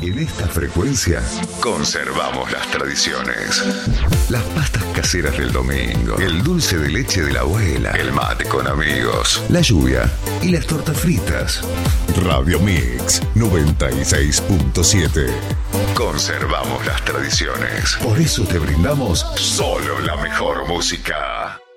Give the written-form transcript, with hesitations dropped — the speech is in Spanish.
En esta frecuencia conservamos las tradiciones. Las pastas caseras del domingo, el dulce de leche de la abuela, el mate con amigos, la lluvia y las tortas fritas. Radio Mix 96.7. Conservamos las tradiciones. Por eso te brindamos solo la mejor música.